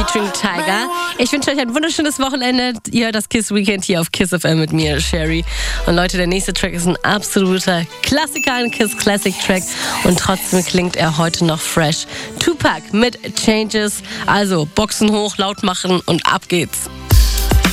featuring Tiger. Ich wünsche euch ein wunderschönes Wochenende. Ihr hört das Kiss Weekend hier auf Kiss FM mit mir, Sherry. Und Leute, der nächste Track ist ein absoluter Klassiker, ein Kiss Classic Track. Und trotzdem klingt er heute noch fresh. Tupac mit Changes. Also Boxen hoch, laut machen und ab geht's.